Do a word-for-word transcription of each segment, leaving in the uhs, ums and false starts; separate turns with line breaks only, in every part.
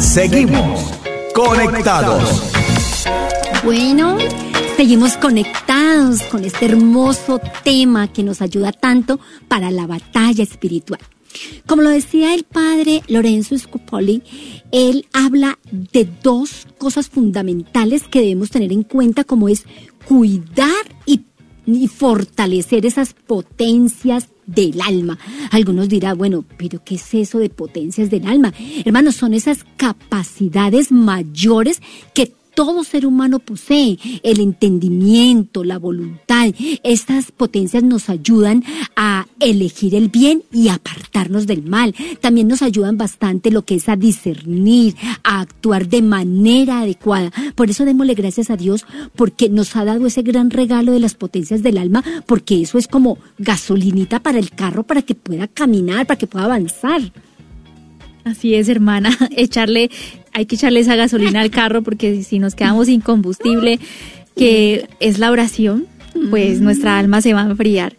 Seguimos conectados.
Bueno, seguimos conectados con este hermoso tema que nos ayuda tanto para la batalla espiritual. Como lo decía el padre Lorenzo Scupoli, él habla de dos cosas fundamentales que debemos tener en cuenta, como es cuidar y, y fortalecer esas potencias del alma. Algunos dirán, bueno, pero ¿qué es eso de potencias del alma? Hermanos, son esas capacidades mayores que todo ser humano posee: el entendimiento, la voluntad. Estas potencias nos ayudan a elegir el bien y apartarnos del mal. También nos ayudan bastante lo que es a discernir, a actuar de manera adecuada. Por eso démosle gracias a Dios, porque nos ha dado ese gran regalo de las potencias del alma, porque eso es como gasolinita para el carro, para que pueda caminar, para que pueda avanzar.
Así es, hermana, echarle, hay que echarle esa gasolina al carro, porque si nos quedamos sin combustible, que es la oración, pues nuestra alma se va a enfriar.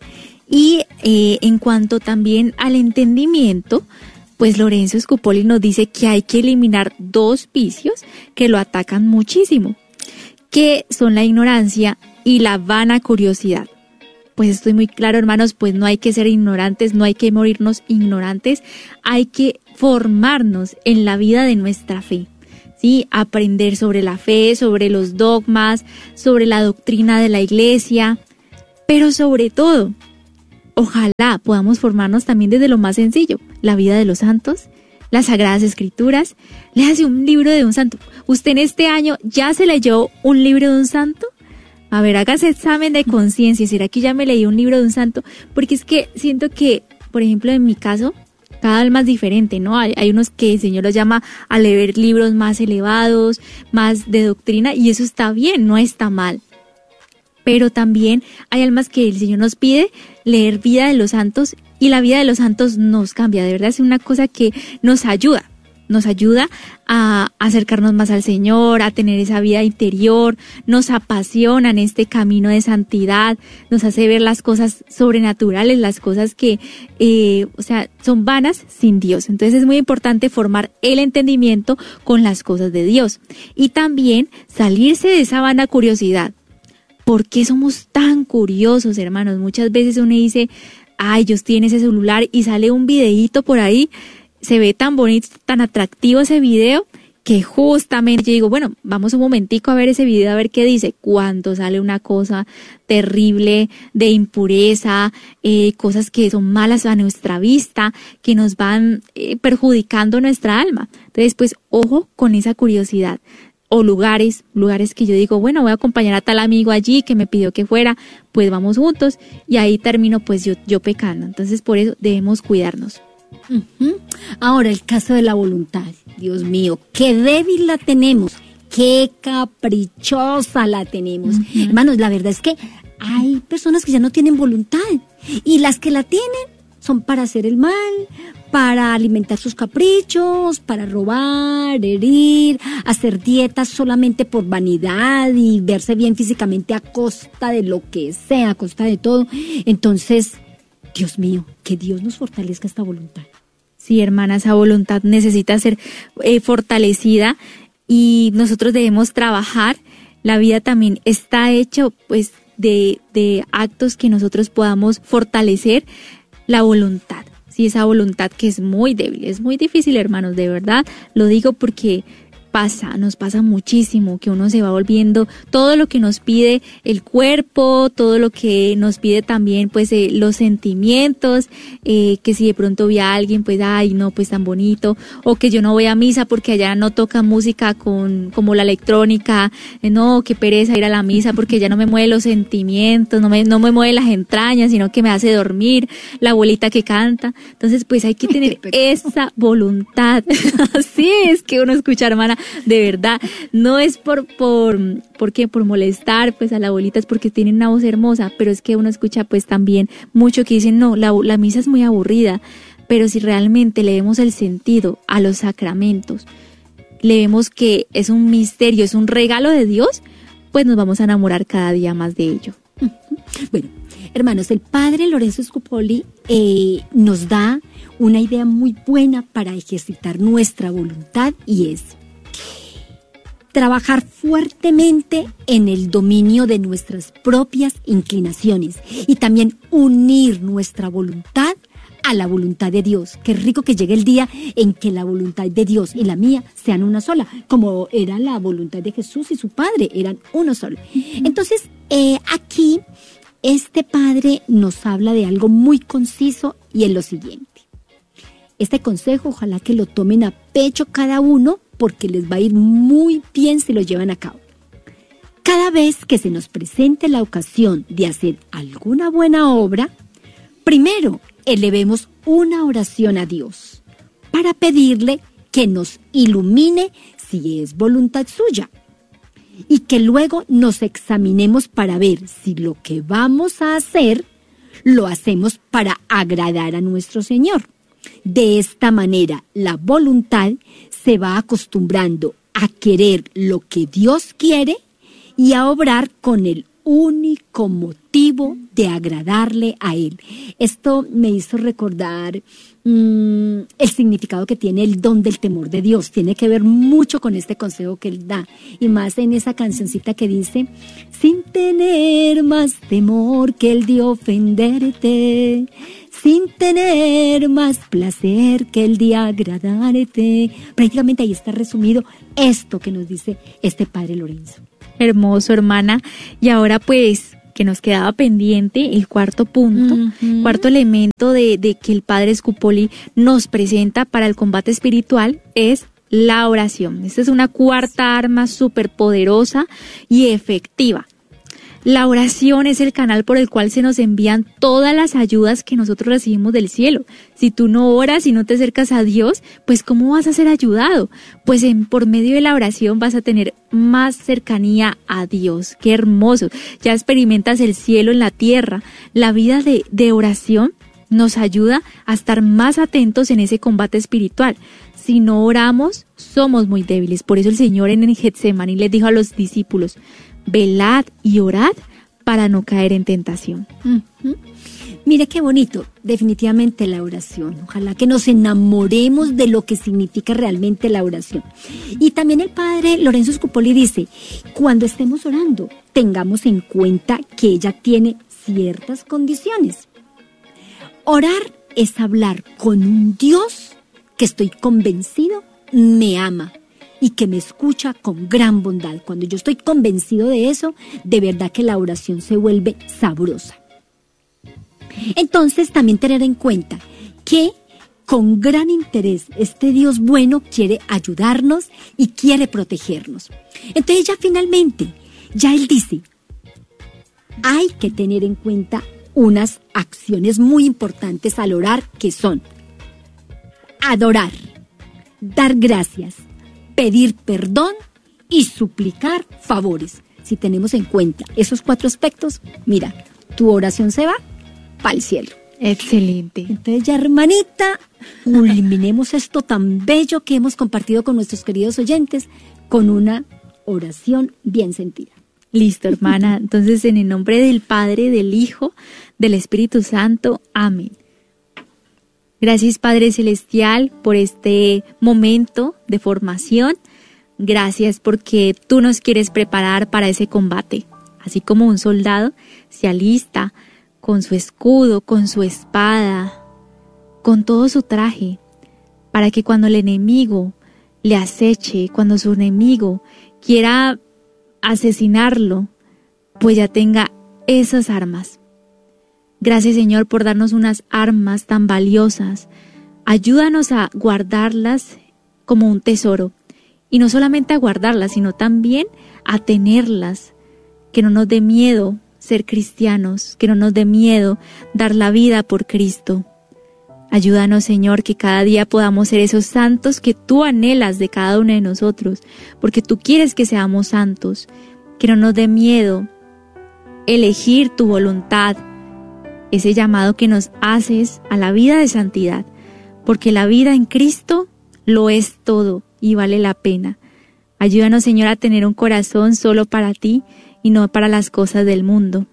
Y eh, en cuanto también al entendimiento, pues Lorenzo Scupoli nos dice que hay que eliminar dos vicios que lo atacan muchísimo, que son la ignorancia y la vana curiosidad. Pues estoy muy claro, hermanos, pues no hay que ser ignorantes, no hay que morirnos ignorantes, hay que formarnos en la vida de nuestra fe, ¿sí? Aprender sobre la fe, sobre los dogmas, sobre la doctrina de la iglesia, pero sobre todo, ojalá podamos formarnos también desde lo más sencillo, la vida de los santos, las Sagradas Escrituras. Léase un libro de un santo. ¿Usted en este año ya se leyó un libro de un santo? A ver, hágase examen de conciencia. ¿Será que ya me leí un libro de un santo? Porque es que siento que, por ejemplo, en mi caso, cada alma es diferente, ¿no? Hay, hay unos que el Señor los llama a leer libros más elevados, más de doctrina, y eso está bien, no está mal. Pero también hay almas que el Señor nos pide leer vida de los santos, y la vida de los santos nos cambia. De verdad es una cosa que nos ayuda. Nos ayuda a acercarnos más al Señor, a tener esa vida interior, nos apasiona en este camino de santidad, nos hace ver las cosas sobrenaturales, las cosas que, eh, o sea, son vanas sin Dios. Entonces es muy importante formar el entendimiento con las cosas de Dios y también salirse de esa vana curiosidad. ¿Por qué somos tan curiosos, hermanos? Muchas veces uno dice, ay, Dios tiene ese celular y sale un videíto por ahí. Se ve tan bonito, tan atractivo ese video, que justamente yo digo, bueno, vamos un momentico a ver ese video, a ver qué dice. Cuando sale una cosa terrible de impureza, eh, cosas que son malas a nuestra vista, que nos van eh, perjudicando nuestra alma. Entonces, pues, ojo con esa curiosidad. O lugares, lugares que yo digo, bueno, voy a acompañar a tal amigo allí que me pidió que fuera, pues vamos juntos, y ahí termino pues yo, yo pecando. Entonces, por eso debemos cuidarnos.
Uh-huh. Ahora, el caso de la voluntad. Dios mío, qué débil la tenemos, qué caprichosa la tenemos. Uh-huh. Hermanos, la verdad es que hay personas que ya no tienen voluntad, y las que la tienen son para hacer el mal, para alimentar sus caprichos, para robar, herir, hacer dietas solamente por vanidad y verse bien físicamente a costa de lo que sea, a costa de todo. Entonces, Dios mío, que Dios nos fortalezca esta voluntad.
Sí, hermana, esa voluntad necesita ser eh, fortalecida y nosotros debemos trabajar. La vida también está hecha pues de, de actos que nosotros podamos fortalecer la voluntad. Sí, esa voluntad que es muy débil, es muy difícil, hermanos, de verdad. Lo digo porque pasa, nos pasa muchísimo, que uno se va volviendo todo lo que nos pide el cuerpo, todo lo que nos pide también pues eh, los sentimientos, eh, que si de pronto vi a alguien pues ay no pues tan bonito, o que yo no voy a misa porque allá no toca música con como la electrónica, eh, no, qué pereza ir a la misa porque ya no me mueve los sentimientos, no me, no me mueve las entrañas, sino que me hace dormir, la abuelita que canta. Entonces pues hay que tener esa voluntad. Así es que uno escucha, hermana, de verdad, no es por, por, ¿por qué? Por molestar pues a la abuelita, es porque tienen una voz hermosa, pero es que uno escucha pues también mucho que dicen, no, la, la misa es muy aburrida, pero si realmente le vemos el sentido a los sacramentos, le vemos que es un misterio, es un regalo de Dios, pues nos vamos a enamorar cada día más de ello.
Bueno, Hermanos, el padre Lorenzo Scupoli eh, nos da una idea muy buena para ejercitar nuestra voluntad, y es trabajar fuertemente en el dominio de nuestras propias inclinaciones y también unir nuestra voluntad a la voluntad de Dios. Qué rico que llegue el día en que la voluntad de Dios y la mía sean una sola, como era la voluntad de Jesús y su Padre, eran uno solo. Entonces, eh, aquí este Padre nos habla de algo muy conciso, y es lo siguiente. Este consejo ojalá que lo tomen a pecho cada uno, porque les va a ir muy bien si lo llevan a cabo. Cada vez que se nos presente la ocasión de hacer alguna buena obra, primero elevemos una oración a Dios para pedirle que nos ilumine si es voluntad suya, y que luego nos examinemos para ver si lo que vamos a hacer lo hacemos para agradar a nuestro Señor. De esta manera, la voluntad se va acostumbrando a querer lo que Dios quiere y a obrar con el único motivo de agradarle a Él. Esto me hizo recordar mmm, el significado que tiene el don del temor de Dios. Tiene que ver mucho con este consejo que Él da, y más en esa cancioncita que dice: sin tener más temor que el de ofenderte, sin tener más placer que el de agradarte. Prácticamente ahí está resumido esto que nos dice este padre Lorenzo.
Hermoso, hermana. Y ahora pues, que nos quedaba pendiente el cuarto punto, uh-huh. cuarto elemento de, de que el padre Scupoli nos presenta para el combate espiritual es la oración. Esta es una cuarta arma súper poderosa y efectiva. La oración es el canal por el cual se nos envían todas las ayudas que nosotros recibimos del cielo. Si tú no oras y no te acercas a Dios, pues ¿cómo vas a ser ayudado? Pues en, por medio de la oración vas a tener más cercanía a Dios. ¡Qué hermoso! Ya experimentas el cielo en la tierra. La vida de, de oración nos ayuda a estar más atentos en ese combate espiritual. Si no oramos, somos muy débiles. Por eso el Señor en el Getsemaní les dijo a los discípulos: velad y orad para no caer en tentación.
Uh-huh. Mire qué bonito, definitivamente la oración. Ojalá que nos enamoremos de lo que significa realmente la oración. Y también el padre Lorenzo Scupoli dice: cuando estemos orando, tengamos en cuenta que ella tiene ciertas condiciones. Orar es hablar con un Dios que estoy convencido me ama y que me escucha con gran bondad. Cuando yo estoy convencido de eso, de verdad que la oración se vuelve sabrosa. Entonces, también tener en cuenta que con gran interés este Dios bueno quiere ayudarnos y quiere protegernos. Entonces ya finalmente, ya Él dice, hay que tener en cuenta unas acciones muy importantes al orar, que son adorar, dar gracias, pedir perdón y suplicar favores. Si tenemos en cuenta esos cuatro aspectos, mira, tu oración se va para el cielo.
Excelente.
Entonces ya, hermanita, culminemos esto tan bello que hemos compartido con nuestros queridos oyentes con una oración bien sentida.
Listo, hermana. Entonces, en el nombre del Padre, del Hijo, del Espíritu Santo. Amén. Gracias, Padre Celestial, por este momento de formación. Gracias porque tú nos quieres preparar para ese combate. Así como un soldado se alista con su escudo, con su espada, con todo su traje, para que cuando el enemigo le aceche, cuando su enemigo quiera asesinarlo, pues ya tenga esas armas. Gracias, Señor, por darnos unas armas tan valiosas. Ayúdanos a guardarlas como un tesoro. Y no solamente a guardarlas, sino también a tenerlas. Que no nos dé miedo ser cristianos, que no nos dé miedo dar la vida por Cristo. Ayúdanos, Señor, que cada día podamos ser esos santos que tú anhelas de cada uno de nosotros, porque tú quieres que seamos santos. Que no nos dé miedo elegir tu voluntad, ese llamado que nos haces a la vida de santidad, porque la vida en Cristo lo es todo y vale la pena. Ayúdanos, Señor, a tener un corazón solo para ti y no para las cosas del mundo.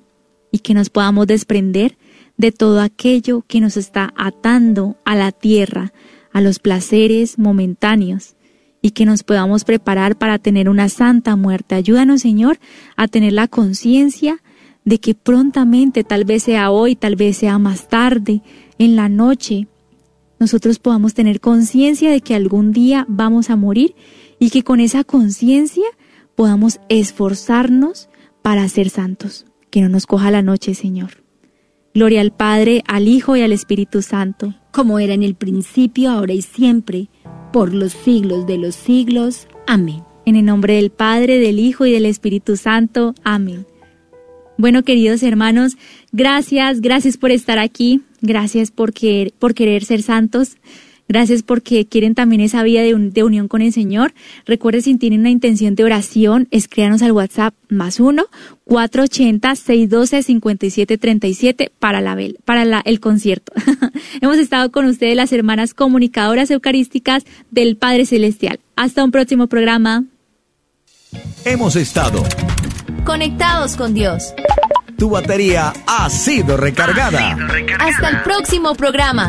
y que nos podamos desprender de todo aquello que nos está atando a la tierra, a los placeres momentáneos, y que nos podamos preparar para tener una santa muerte. Ayúdanos, Señor, a tener la conciencia de que prontamente, tal vez sea hoy, tal vez sea más tarde, en la noche, nosotros podamos tener conciencia de que algún día vamos a morir y que con esa conciencia podamos esforzarnos para ser santos. Que no nos coja la noche, Señor. Gloria al Padre, al Hijo y al Espíritu Santo.
Como era en el principio, ahora y siempre, por los siglos de los siglos. Amén.
En el nombre del Padre, del Hijo y del Espíritu Santo. Amén. Bueno, queridos hermanos, gracias, gracias por estar aquí, gracias por querer, por querer ser santos, gracias porque quieren también esa vida de, un, de unión con el Señor. Recuerden, si tienen una intención de oración, escríbanos al WhatsApp más uno, cuatro ochenta, seiscientos doce, cincuenta y siete treinta y siete para, la, para la, el concierto. Hemos estado con ustedes las hermanas comunicadoras eucarísticas del Padre Celestial. Hasta un próximo programa.
Hemos estado
conectados con Dios.
Tu batería ha sido recargada.
Hasta el próximo programa.